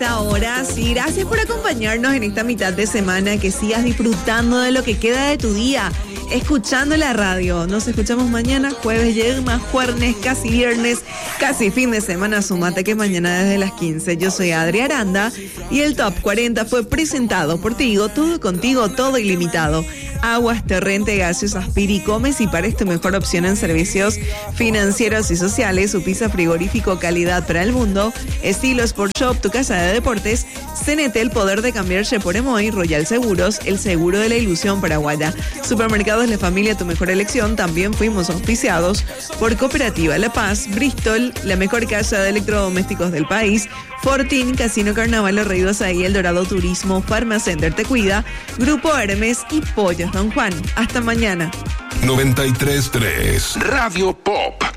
esta hora. Sí, gracias por acompañarnos en esta mitad de semana. Que sigas disfrutando de lo que queda de tu día, escuchando la radio. Nos escuchamos mañana, jueves, llega más jueves, casi viernes, casi fin de semana. Sumate que mañana desde las 15. Yo soy Adri Aranda y el Top 40 fue presentado por Tigo. Todo contigo, todo ilimitado. Aguas, Torrente, Gaseosas, Piri, Comes y Pares, tu mejor opción en servicios financieros y sociales. Su pizza frigorífico, calidad para el mundo. Estilo Sport Shop, tu casa de deportes. CNT, el poder de cambiarse por Emoy. Royal Seguros, el seguro de la ilusión paraguaya. Supermercados La Familia, tu mejor elección. También fuimos auspiciados por Cooperativa La Paz, Bristol, la mejor casa de electrodomésticos del país. Fortín, Casino Carnaval, Los Reídos ahí, El Dorado Turismo, Pharmacenter Te Cuida, Grupo Hermes y Pollos Don Juan. Hasta mañana. 93.3 Radio Pop.